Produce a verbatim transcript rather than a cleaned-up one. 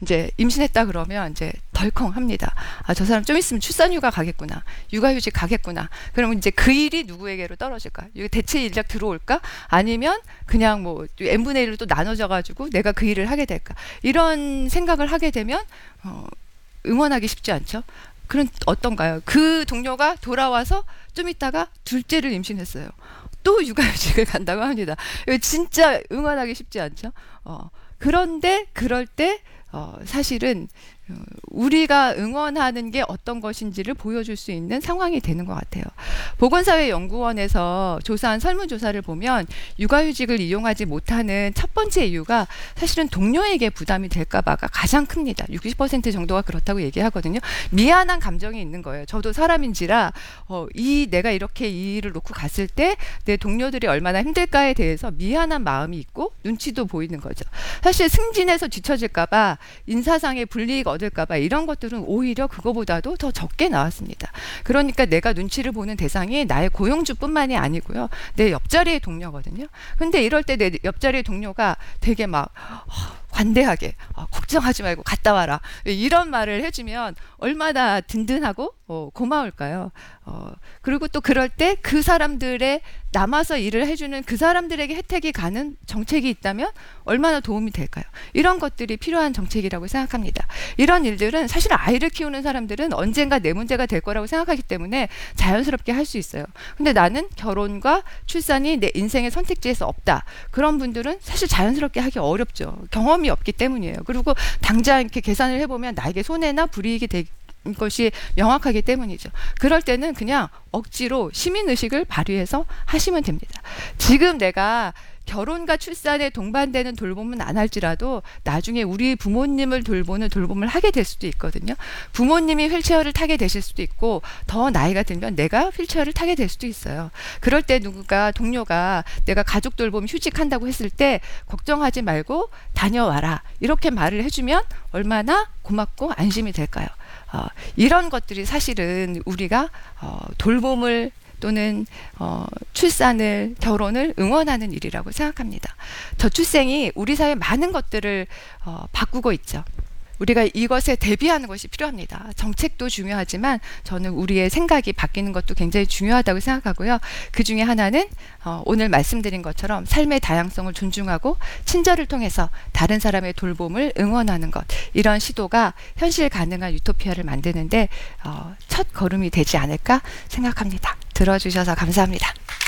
이제 임신했다 그러면 이제 덜컹합니다. 아, 저 사람 좀 있으면 출산휴가 가겠구나. 육아휴직 가겠구나. 그러면 이제 그 일이 누구에게로 떨어질까? 이게 대체 인력 들어올까? 아니면 그냥 뭐 n분의 일로 또 나눠져 가지고 내가 그 일을 하게 될까? 이런 생각을 하게 되면 어, 응원하기 쉽지 않죠. 그런 어떤가요? 그 동료가 돌아와서 좀 있다가 둘째를 임신했어요. 또 육아휴직을 간다고 합니다. 이거 진짜 응원하기 쉽지 않죠. 어, 그런데 그럴 때 어, 사실은 어, 우리가 응원하는 게 어떤 것인지를 보여줄 수 있는 상황이 되는 것 같아요. 보건사회연구원에서 조사한 설문조사를 보면 육아휴직을 이용하지 못하는 첫 번째 이유가 사실은 동료에게 부담이 될까봐가 가장 큽니다. 육십 퍼센트 정도가 그렇다고 얘기하거든요. 미안한 감정이 있는 거예요. 저도 사람인지라 어, 이 내가 이렇게 이 일을 놓고 갔을 때 내 동료들이 얼마나 힘들까에 대해서 미안한 마음이 있고 눈치도 보이는 거죠. 사실 승진해서 뒤처질까봐 인사상의 불이익 얻을까봐 이런 것들은 오히려 그거보다도 더 적게 나왔습니다. 그러니까 내가 눈치를 보는 대상이 나의 고용주뿐만이 아니고요. 내 옆자리의 동료거든요. 근데 이럴 때 내 옆자리의 동료가 되게 막 관대하게 어, 걱정하지 말고 갔다 와라 이런 말을 해주면 얼마나 든든하고 어, 고마울까요? 어, 그리고 또 그럴 때 그 사람들의 남아서 일을 해주는 그 사람들에게 혜택이 가는 정책이 있다면 얼마나 도움이 될까요? 이런 것들이 필요한 정책이라고 생각합니다. 이런 일들은 사실 아이를 키우는 사람들은 언젠가 내 문제가 될 거라고 생각하기 때문에 자연스럽게 할 수 있어요. 근데 나는 결혼과 출산이 내 인생의 선택지에서 없다. 그런 분들은 사실 자연스럽게 하기 어렵죠. 경험이 없기 때문이에요. 그리고 당장 이렇게 계산을 해보면 나에게 손해나 불이익이 될 것이 명확하기 때문이죠. 그럴 때는 그냥 억지로 시민의식을 발휘해서 하시면 됩니다. 지금 내가 결혼과 출산에 동반되는 돌봄은 안 할지라도 나중에 우리 부모님을 돌보는 돌봄을 하게 될 수도 있거든요. 부모님이 휠체어를 타게 되실 수도 있고 더 나이가 들면 내가 휠체어를 타게 될 수도 있어요. 그럴 때 누군가 동료가 내가 가족 돌봄 휴직한다고 했을 때 걱정하지 말고 다녀와라 이렇게 말을 해주면 얼마나 고맙고 안심이 될까요? 어, 이런 것들이 사실은 우리가 어, 돌봄을 또는 어, 출산을 결혼을 응원하는 일이라고 생각합니다. 저출생이 우리 사회 많은 것들을 어, 바꾸고 있죠. 우리가 이것에 대비하는 것이 필요합니다. 정책도 중요하지만 저는 우리의 생각이 바뀌는 것도 굉장히 중요하다고 생각하고요. 그 중에 하나는 어, 오늘 말씀드린 것처럼 삶의 다양성을 존중하고 친절을 통해서 다른 사람의 돌봄을 응원하는 것 이런 시도가 현실 가능한 유토피아를 만드는데 어, 첫 걸음이 되지 않을까 생각합니다. 들어주셔서 감사합니다.